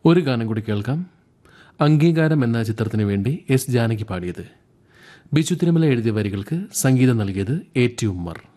ഒരു ഗാനം കൂടി കേൾക്കാം. അംഗീകാരം എന്ന ചിത്രത്തിന് വേണ്ടി എസ് ജാനകി പാടിയത്. ബിച്ചു തിരുമല എഴുതിയ വരികൾക്ക് സംഗീതം നൽകിയത് എ ടി ഉമ്മർ.